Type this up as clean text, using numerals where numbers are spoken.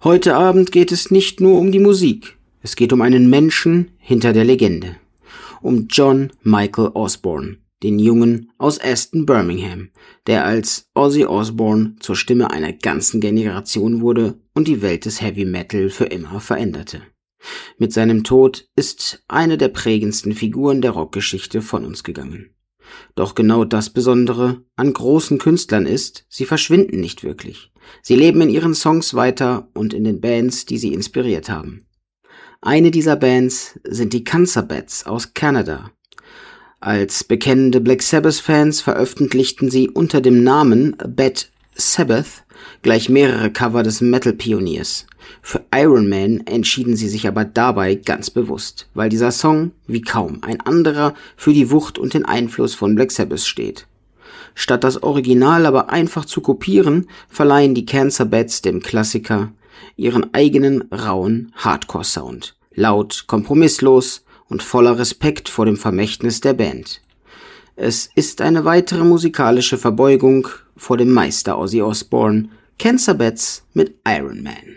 Heute Abend geht es nicht nur um die Musik, es geht um einen Menschen hinter der Legende. Um John Michael Osborne, den Jungen aus Aston, Birmingham, der als Ozzy Osbourne zur Stimme einer ganzen Generation wurde und die Welt des Heavy Metal für immer veränderte. Mit seinem Tod ist eine der prägendsten Figuren der Rockgeschichte von uns gegangen. Doch genau das Besondere an großen Künstlern ist, sie verschwinden nicht wirklich. Sie leben in ihren Songs weiter und in den Bands, die sie inspiriert haben. Eine dieser Bands sind die Cancer Bats aus Kanada. Als bekennende Black Sabbath-Fans veröffentlichten sie unter dem Namen Bad Sabbath gleich mehrere Cover des Metal-Pioniers. Für Iron Man entschieden sie sich aber dabei ganz bewusst, weil dieser Song wie kaum ein anderer für die Wucht und den Einfluss von Black Sabbath steht. Statt das Original aber einfach zu kopieren, verleihen die Cancer Bats dem Klassiker ihren eigenen rauen Hardcore-Sound. Laut, kompromisslos und voller Respekt vor dem Vermächtnis der Band. Es ist eine weitere musikalische Verbeugung vor dem Meister Ozzy Osbourne, Cancer Bats mit Iron Man.